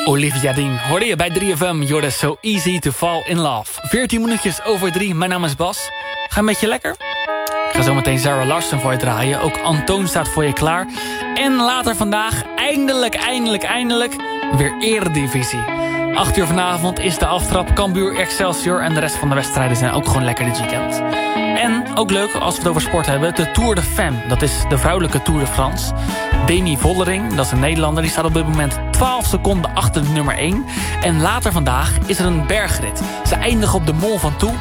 Olivia Dean hoorde je bij 3FM. You're so easy to fall in love. 14 minuutjes over 3. Mijn naam is Bas. Ga een beetje lekker? Ik ga zo meteen Zara Larsson voor je draaien. Ook Antoon staat voor je klaar. En later vandaag, eindelijk... weer Eredivisie. 8 uur vanavond is de aftrap. Cambuur, Excelsior en de rest van de wedstrijden zijn ook gewoon lekker dit weekend. En ook leuk, als we het over sport hebben, de Tour de Femme. Dat is de vrouwelijke Tour de France. Demi Vollering, dat is een Nederlander, die staat op dit moment 12 seconden achter de nummer 1. En later vandaag is er een bergrit. Ze eindigen op de Mont Ventoux.